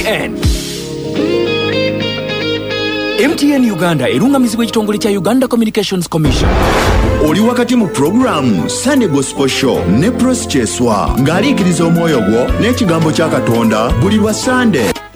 MTN Uganda erungamizibwa ekitongole kya Uganda Communications Commission. Oli wakati mu program Sunday Gospel Show ne Prosecheswa ng'aliikiriza omwoyo gwo n'ekigambo kya Katonda buli lwa Sunday.